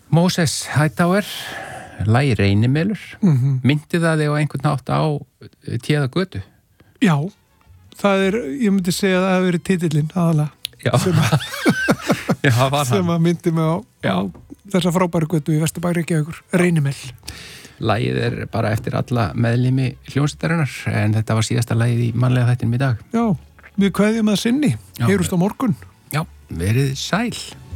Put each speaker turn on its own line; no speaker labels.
Moses Hightower, lagi Reynimelur, myndi það þig á einhvern nátt á Téða götu?
Já, það ég myndi segja að það hefur verið titillinn aðalega.
Já, já, var hann.
Sem að myndi mig á þessa frábæru götu í Vesturbæ Reykjavíkur, Reynimel.
Lagið bara eftir alla meðlimi hljómsveitarinnar, en þetta var síðasta lagið í mannlega þættinum í dag.
Já, við kveðjum að sinni, heyrust á morgun.
Já, verið sæl.